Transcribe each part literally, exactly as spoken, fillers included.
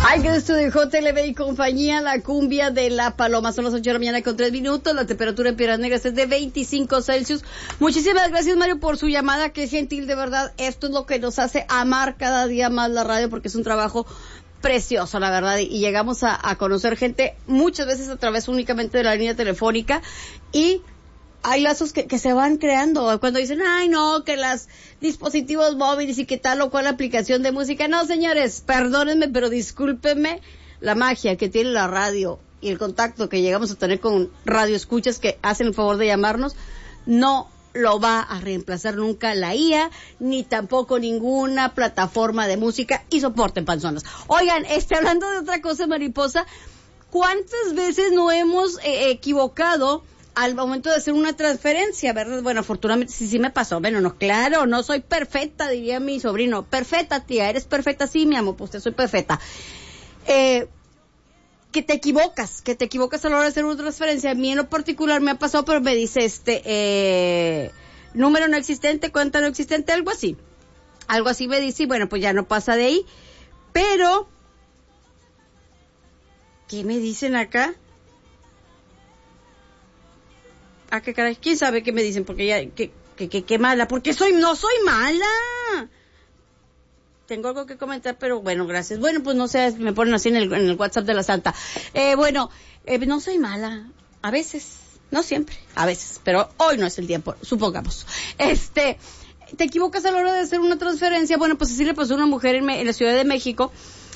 Hay que estudiar J L B y compañía, la cumbia de la paloma. Son las ocho de la mañana con tres minutos. La temperatura en Piedras Negras es de veinticinco Celsius. Muchísimas gracias, Mario, por su llamada. Qué gentil, de verdad. Esto es lo que nos hace amar cada día más la radio, porque es un trabajo precioso, la verdad. Y llegamos a, a conocer gente muchas veces a través únicamente de la línea telefónica. Y hay lazos que, que se van creando. Cuando dicen, ay, no, que los dispositivos móviles y que tal o cual aplicación de música. No, señores, perdónenme, pero discúlpenme, la magia que tiene la radio y el contacto que llegamos a tener con radioescuchas que hacen el favor de llamarnos, no lo va a reemplazar nunca la I A, ni tampoco ninguna plataforma de música, y soporten, panzonas. Oigan, este, hablando de otra cosa, mariposa, ¿cuántas veces no hemos eh, equivocado al momento de hacer una transferencia, verdad? Bueno, afortunadamente sí, sí me pasó. Bueno, no, claro, no soy perfecta, diría mi sobrino. Perfecta, tía, eres perfecta. Sí, mi amor, pues te soy perfecta. Eh, que te equivocas, que te equivocas a la hora de hacer una transferencia. A mí en lo particular me ha pasado, pero me dice este, eh, número no existente, cuenta no existente, algo así. Algo así me dice, y bueno, pues ya no pasa de ahí. Pero, ¿qué me dicen acá? Ah, qué caray, quién sabe qué me dicen, porque ya, qué, qué, qué, qué mala, porque soy, no soy mala. Tengo algo que comentar, pero bueno, gracias. Bueno, pues no sé, me ponen así en el, en el WhatsApp de la Santa. Eh, bueno, eh, no soy mala, a veces, no siempre, a veces, pero hoy no es el tiempo, supongamos. Este, te equivocas a la hora de hacer una transferencia. Bueno, pues así le pasó a una mujer en, en la Ciudad de México.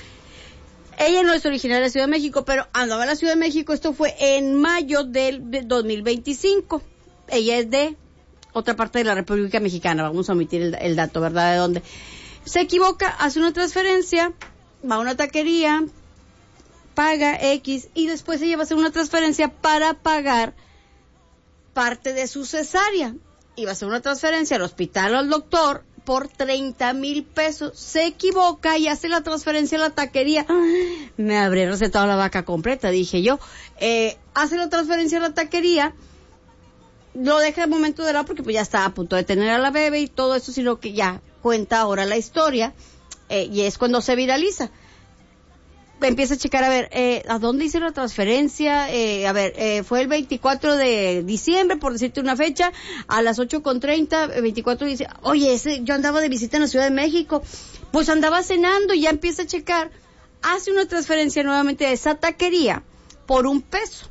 Ella no es originaria de la Ciudad de México, pero andaba en la Ciudad de México. Esto fue en mayo del de dos mil veinticinco. Ella es de otra parte de la República Mexicana. Vamos a omitir el, el dato, ¿verdad? De dónde. Se equivoca, hace una transferencia, va a una taquería, paga X, y después ella va a hacer una transferencia para pagar parte de su cesárea. Y va a hacer una transferencia al hospital o al doctor por treinta mil pesos. Se equivoca y hace la transferencia a la taquería. Me habré recetado la vaca completa, dije yo. Eh, hace la transferencia a la taquería, lo deja el momento de la, porque pues ya está a punto de tener a la bebé y todo eso, sino que ya cuenta ahora la historia, eh, y es cuando se viraliza. Empieza a checar, a ver, eh, ¿a dónde hice la transferencia? Eh, a ver, eh, fue el veinticuatro de diciembre, por decirte una fecha, a las ocho con treinta, veinticuatro dice, oye, ese, yo andaba de visita en la Ciudad de México, pues andaba cenando, y ya empieza a checar, hace una transferencia nuevamente a esa taquería por un peso.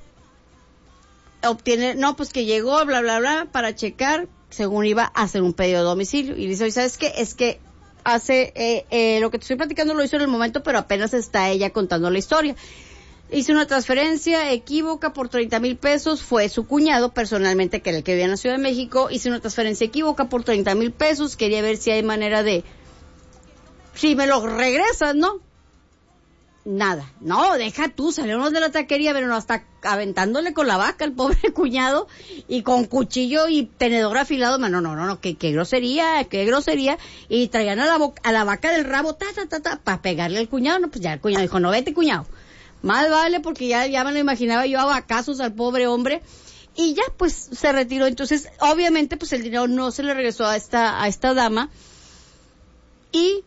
Obtiene, no, pues que llegó, bla, bla, bla, para checar, según iba a hacer un pedido de domicilio, y dice, oye, ¿sabes qué? Es que hace, eh, eh, lo que te estoy platicando lo hizo en el momento, pero apenas está ella contando la historia. Hice una transferencia equívoca por treinta mil pesos, fue su cuñado personalmente, que era el que vivía en la Ciudad de México. Hice una transferencia equívoca por treinta mil pesos, quería ver si hay manera de, si me lo regresas, ¿no? Nada, no, deja tú, salieron de la taquería, pero no, hasta aventándole con la vaca al pobre cuñado, y con cuchillo y tenedor afilado. No, no, no, no, qué, qué grosería, qué grosería, y traían a la, boca, a la vaca del rabo, ta, ta, ta, ta, para pegarle al cuñado. No, pues ya el cuñado dijo, no, vete, cuñado, más vale, porque ya, ya me lo imaginaba yo a vacazos al pobre hombre, y ya, pues, se retiró. Entonces, obviamente, pues el dinero no se le regresó a esta, a esta dama, y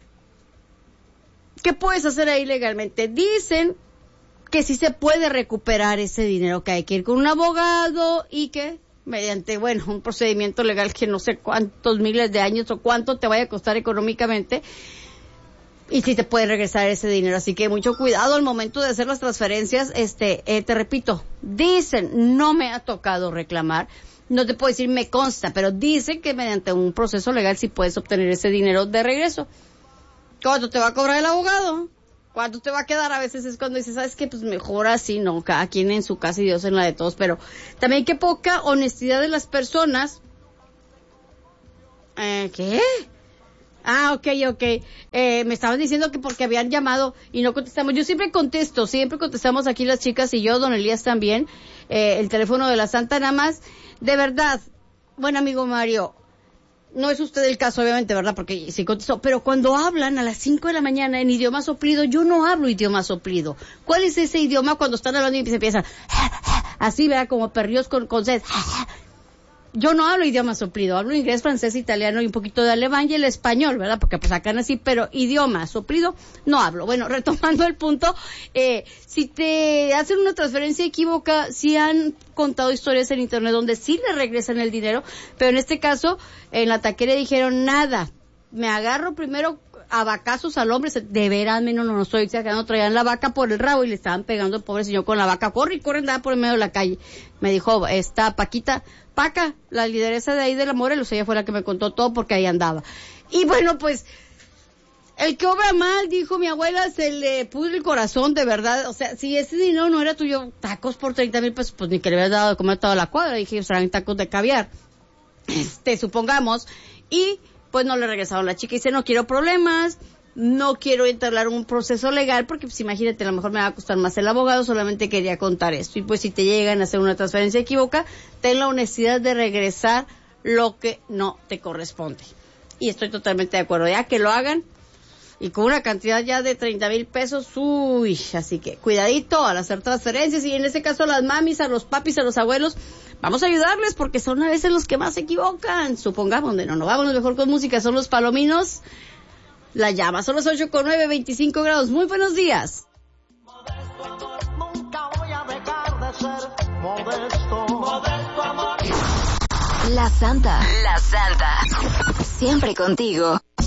¿qué puedes hacer ahí legalmente? Dicen que sí se puede recuperar ese dinero, que hay que ir con un abogado y que mediante, bueno, un procedimiento legal que no sé cuántos miles de años o cuánto te vaya a costar económicamente, y sí te puede regresar ese dinero. Así que mucho cuidado al momento de hacer las transferencias. Este, eh, te repito, dicen, no me ha tocado reclamar, no te puedo decir me consta, pero dicen que mediante un proceso legal sí puedes obtener ese dinero de regreso. ¿Cuánto te va a cobrar el abogado? ¿Cuánto te va a quedar? A veces es cuando dices, ¿sabes qué? Pues mejor así, ¿no? Cada quien en su casa y Dios en la de todos. Pero también qué poca honestidad de las personas. Eh, ¿Qué? Ah, ok, ok. Eh, me estaban diciendo que porque habían llamado y no contestamos. Yo siempre contesto, siempre contestamos aquí las chicas y yo, don Elías también. Eh, el teléfono de la Santa, nada más. De verdad, buen amigo Mario, no es usted el caso, obviamente, ¿verdad? Porque sí contestó. Pero cuando hablan a las cinco de la mañana en idioma soplido, yo no hablo idioma soplido. ¿Cuál es ese idioma cuando están hablando y se empiezan así, ¿verdad? Como perrillos con, con sed. yo no hablo idioma soplido, hablo inglés, francés, italiano y un poquito de alemán y el español, ¿verdad? Porque pues acá nací, pero idioma soplido no hablo. Bueno, retomando el punto, eh, si te hacen una transferencia equívoca, sí han contado historias en internet donde sí le regresan el dinero, pero en este caso, en la taquería dijeron nada, me agarro primero a vacazos al hombre, de veras, no, no, no estoy exagerando, traían la vaca por el rabo y le estaban pegando al pobre señor con la vaca, corre y corre, andaba por el medio de la calle. Me dijo, esta Paquita, Paca, la lideresa de ahí de la Morelos, ella fue la que me contó todo porque ahí andaba. Y bueno, pues, el que obra mal, dijo mi abuela, se le pudre el corazón, de verdad. O sea, si ese dinero no era tuyo, tacos por treinta mil pesos, pues ni que le hubieras dado de comer toda la cuadra. Dije, serán tacos de caviar. Este, supongamos. Y pues no le regresaron. La chica dice, no quiero problemas, no quiero entablar un proceso legal, porque pues imagínate, a lo mejor me va a costar más el abogado, solamente quería contar esto. Y pues si te llegan a hacer una transferencia equívoca, ten la honestidad de regresar lo que no te corresponde. Y estoy totalmente de acuerdo, ya que lo hagan, y con una cantidad ya de treinta mil pesos, uy, así que cuidadito al hacer transferencias, y en ese caso a las mamis, a los papis, a los abuelos, vamos a ayudarles porque son a veces los que más se equivocan, supongamos, de no, no, vámonos mejor con música, son los palominos, la llama, son las ocho con nueve, veinticinco grados, muy buenos días. Modesto amor, nunca voy a dejar de ser modesto, modesto amor. La Santa, la Santa, siempre contigo.